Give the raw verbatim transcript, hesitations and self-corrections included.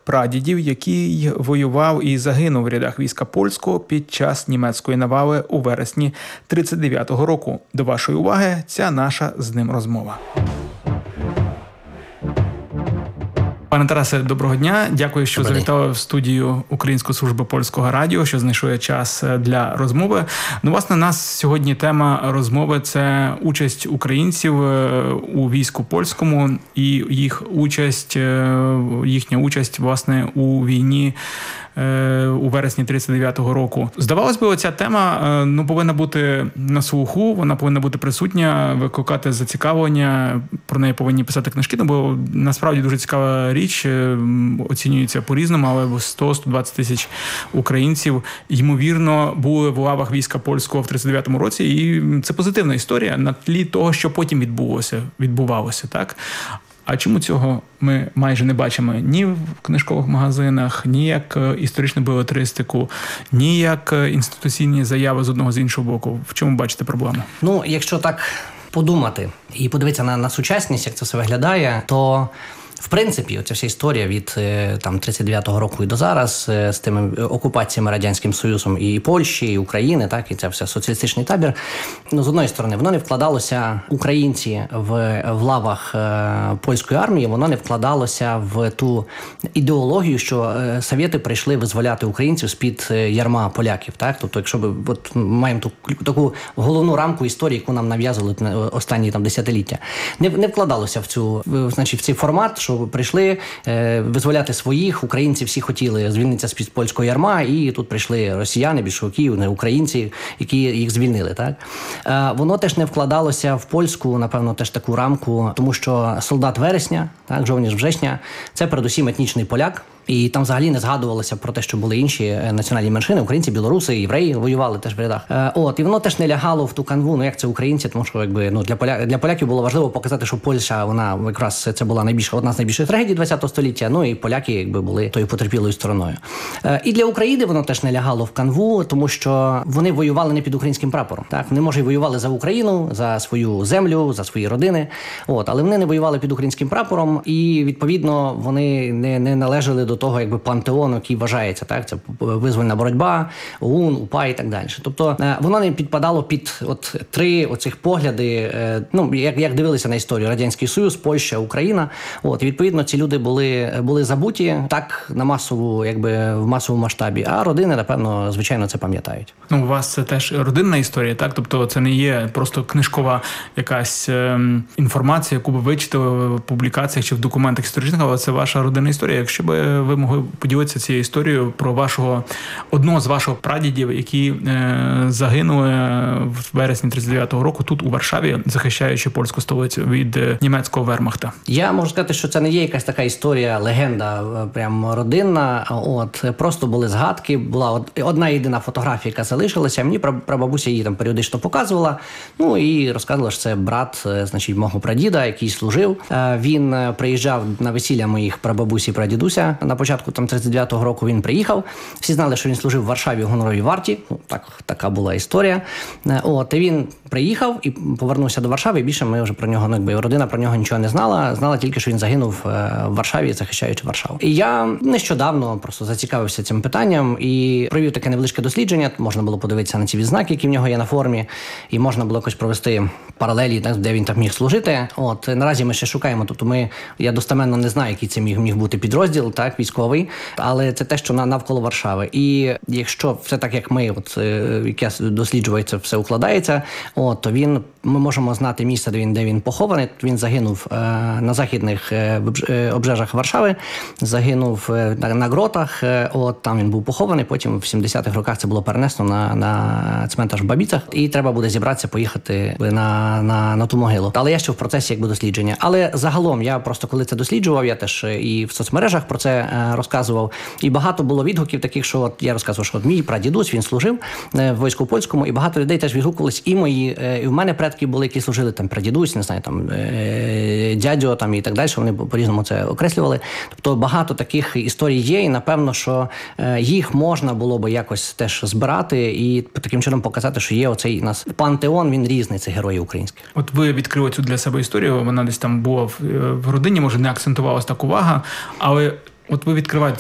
прадідів, який воював і загинув в рядах війська польського під час німецької навали у вересні тридцять дев'ятого року. До вашої уваги ця наша з ним розмова. Пане Тарасе, доброго дня. Дякую, що завітали в студію Української служби польського радіо, що знайшли час для розмови. Ну, власне, у нас сьогодні тема розмови – це участь українців у війську польському і їх участь, їхня участь, власне, у війні у вересні тридцять дев'ятого року. Здавалось би, ця тема ну, повинна бути на слуху, вона повинна бути присутня, викликати зацікавлення, про неї повинні писати книжки, ну, бо насправді дуже цікава річ, оцінюється по-різному, але сто - сто двадцять тисяч українців, ймовірно, були в лавах війська польського в тридцять дев'ятому році, і це позитивна історія на тлі того, що потім відбулося, відбувалося, так? А чому цього ми майже не бачимо ні в книжкових магазинах, ні як історичну белетристику, ні як інституційні заяви з одного з іншого боку? В чому бачите проблему? Ну, якщо так подумати і подивитися на, на сучасність, як це все виглядає, то в принципі, оця вся історія від там тридцять дев'ятого року і до зараз з тими окупаціями Радянським Союзом і Польщі, і України, так, і це все соціалістичний табір. Ну, з одної сторони, воно не вкладалося, українці в, в лавах е, польської армії, воно не вкладалося в ту ідеологію, що е, совєти прийшли визволяти українців з-під ярма поляків, так? Тобто, якщо ми от, маємо ту, таку головну рамку історії, яку нам нав'язували останні там десятиліття, не, не вкладалося в цю, в, значить, в цей формат, що прийшли е, визволяти своїх, українці всі хотіли звільнитися з-під польського ярма, і тут прийшли росіяни, більшовики, не українці, які їх звільнили. Так? Е, воно теж не вкладалося в польську, напевно, теж таку рамку, тому що солдат вересня, так, жовніш вжешня, це передусім етнічний поляк. І там взагалі не згадувалося про те, що були інші національні меншини, українці, білоруси, євреї воювали теж в рядах. Е, от, і воно теж не лягало в ту канву, ну як це українці, тому що якби, ну, для, поля... для поляків було важливо показати, що Польща, вона якраз це була найбільша, одна з найбільших трагедій ХХ століття, ну і поляки якби були тою потерпілою стороною. Е, і для України воно теж не лягало в канву, тому що вони воювали не під українським прапором. Так? Вони, може, і воювали за Україну, за свою землю, за свої родини, от, але вони не воювали під українським прапором, і, відповідно, вони не, не належали до того, якби пантеону, який вважається, так, це визвольна боротьба, ОУН, УПА і так далі. Тобто воно не підпадало під от три оцих погляди, ну, як, як дивилися на історію: Радянський Союз, Польща, Україна. От, і, відповідно, ці люди були, були забуті так на масову, якби в масовому масштабі, а родини, напевно, звичайно, це пам'ятають. Ну, у вас це теж родинна історія, так? Тобто це не є просто книжкова якась е, інформація, яку ви вичитали в публікаціях чи в документах історичних, але це ваша родинна історія. Якщо би ви могли поділитися цією історією про вашого, одного з ваших прадідів, які е, загинули в вересні тридцять дев'ятого року тут, у Варшаві, захищаючи польську столицю від е, німецького вермахта. Я можу сказати, що це не є якась така історія, легенда прям родинна. От, просто були згадки, була одна єдина фотографія, яка залишилася. Мені прабабуся її там періодично показувала. Ну і розказувала, що це брат, значить, мого прадіда, який служив. Він приїжджав на весілля моїх прабабусі і прадідуся. На початку там тридцять дев'ятого року він приїхав. Всі знали, що він служив в Варшаві в гоноровій варті. Ну, так, така була історія. От, і він приїхав і повернувся до Варшави. І більше ми вже про нього, ну, якби родина про нього нічого не знала. Знала тільки, що він загинув в Варшаві, захищаючи Варшаву. І я нещодавно просто зацікавився цим питанням і провів таке невеличке дослідження. Можна було подивитися на ці відзнаки, які в нього є на формі, і можна було якось провести паралелі, так, де він там міг служити. От, наразі ми ще шукаємо. Тобто ми, я достеменно не знаю, який це міг, міг бути підрозділ, так, військовий, але це те, що навколо Варшави. І якщо все так, як ми, от, як я досліджую, це все укладається, от, то він, ми можемо знати місце, де він, де він похований. Він загинув е, на західних е, обжежах Варшави, загинув е, на, на Гротах, е, от, там він був похований, потім в сімдесятих роках це було перенесено на, на цментар в Бабіцах, і треба буде зібратися, поїхати на, на, на ту могилу. Але я ще в процесі якби дослідження. Але загалом, я просто коли це досліджував, я теж і в соцмережах про це е, розказував, і багато було відгуків таких, що от, я розказував, що от мій прадідусь, він служив е, в війську польському, і багато людей теж відгукувались, і мої, е, і в мене предки були, які служили, там, прадідусь, не знаю, там, е, дядьо, там, і так далі, вони по-різному це окреслювали. Тобто багато таких історій є, і напевно, що е, їх можна було би якось теж збирати і таким чином показати, що є оцей у нас пантеон, він різний, це герої українські. От ви відкрили цю для себе історію, вона десь там була в, в родині, може не акцентувалась так увага, але от ви відкриваєте